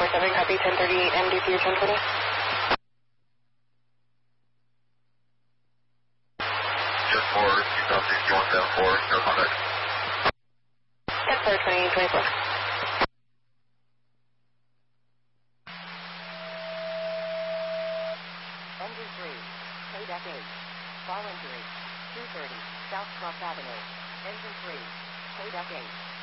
7, copy 1038 MD for your 1020. 10-4, you copy 174, no contact. 10-4, 2024. Engine 3, Kodak 8, fall injury, 230, South Cross Avenue. Engine 3, Kodak 8.